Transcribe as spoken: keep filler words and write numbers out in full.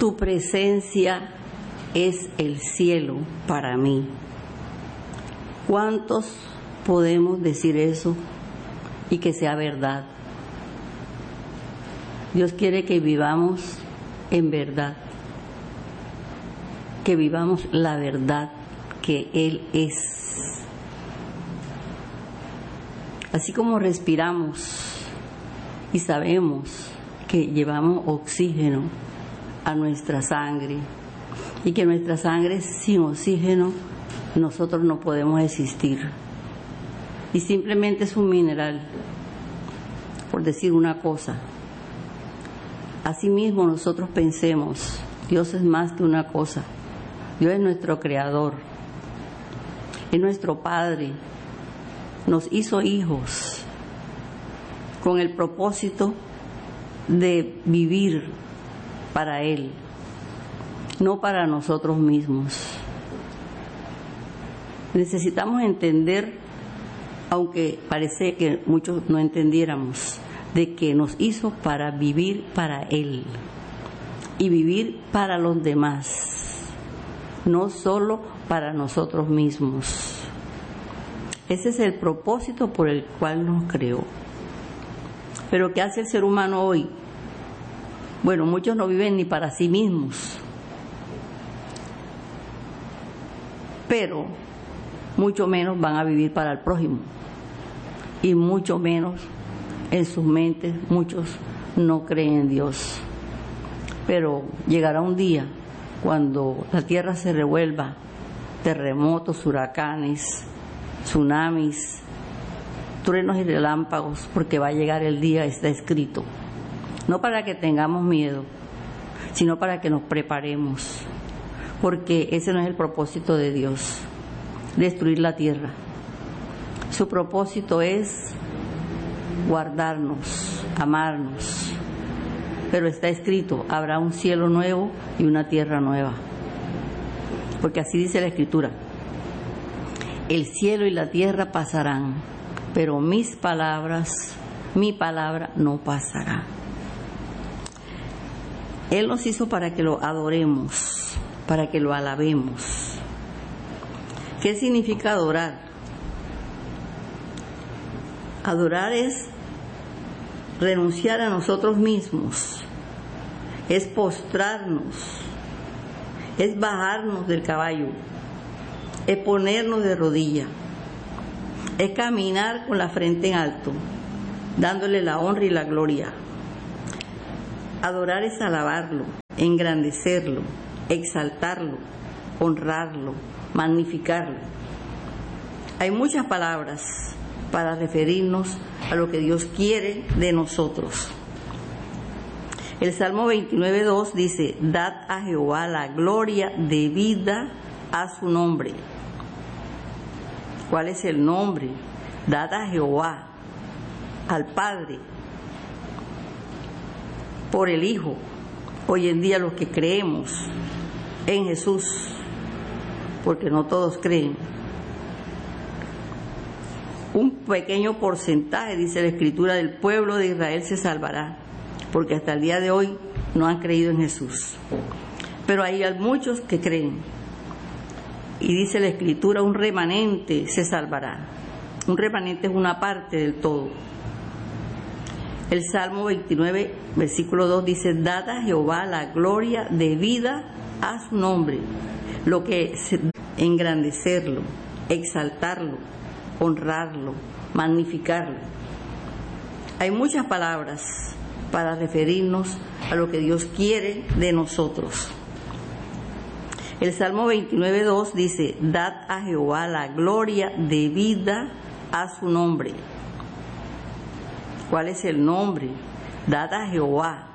Tu presencia es el cielo para mí. ¿Cuántos podemos decir eso y que sea verdad? Dios quiere que vivamos en verdad, que vivamos la verdad que Él es. Así como respiramos y sabemos que llevamos oxígeno a nuestra sangre y que nuestra sangre sin oxígeno nosotros no podemos existir y simplemente es un mineral, por decir una cosa. Asimismo nosotros pensemos, Dios es más que una cosa, Dios es nuestro creador, es nuestro Padre, nos hizo hijos con el propósito de vivir para Él, no para nosotros mismos. Necesitamos entender, aunque parece que muchos no entendiéramos, de que nos hizo para vivir para Él y vivir para los demás, no solo para nosotros mismos. Ese es el propósito por el cual nos creó. Pero ¿qué hace el ser humano hoy? Bueno, muchos no viven ni para sí mismos, pero mucho menos van a vivir para el prójimo y mucho menos en sus mentes muchos no creen en Dios. Pero llegará un día cuando la tierra se revuelva, terremotos, huracanes, tsunamis, truenos y relámpagos, porque va a llegar el día, está escrito. No para que tengamos miedo, sino para que nos preparemos, porque ese no es el propósito de Dios, destruir la tierra. Su propósito es guardarnos, amarnos, pero está escrito, habrá un cielo nuevo y una tierra nueva, porque así dice la Escritura: el cielo y la tierra pasarán, pero mis palabras, mi palabra no pasará. Él nos hizo para que lo adoremos, para que lo alabemos. ¿Qué significa adorar? Adorar es renunciar a nosotros mismos, es postrarnos, es bajarnos del caballo, es ponernos de rodilla, es caminar con la frente en alto, dándole la honra y la gloria. Adorar es alabarlo, engrandecerlo, exaltarlo, honrarlo, magnificarlo. Hay muchas palabras para referirnos a lo que Dios quiere de nosotros. El Salmo veintinueve dos dice: dad a Jehová la gloria debida a su nombre. ¿Cuál es el nombre? Dad a Jehová, al Padre, por el Hijo. Hoy en día los que creemos en Jesús, porque no todos creen, un pequeño porcentaje, dice la Escritura, del pueblo de Israel se salvará, porque hasta el día de hoy no han creído en Jesús. Pero hay muchos que creen, y dice la Escritura, un remanente se salvará. Un remanente es una parte del todo. El Salmo veintinueve, versículo dos dice: dad a Jehová la gloria debida a su nombre, lo que es engrandecerlo, exaltarlo, honrarlo, magnificarlo. Hay muchas palabras para referirnos a lo que Dios quiere de nosotros. El Salmo veintinueve dos dice: dad a Jehová la gloria debida a su nombre. ¿Cuál es el nombre? Dad a Jehová,